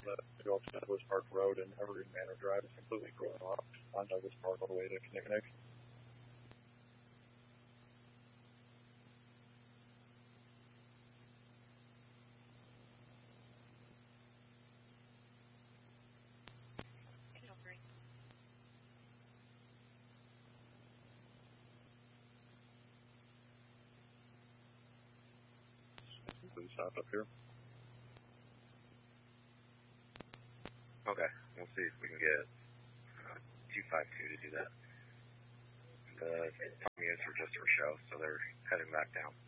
to go up to Douglas Park Road, and Evergreen Manor Drive is completely closed off on Douglas Park all the way to Kinnickinnick. Completely stopped up here. Okay, we'll see if we can get 252 to do that. The Tom units were just for show, so they're heading back down.